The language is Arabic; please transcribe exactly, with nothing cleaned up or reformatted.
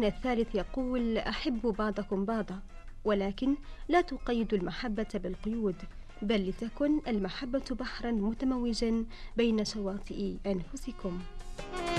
الثالث يقول: أحبوا بعضكم بعضا، ولكن لا تقيدوا المحبة بالقيود، بل لتكن المحبة بحرا متموجا بين شواطئ أنفسكم.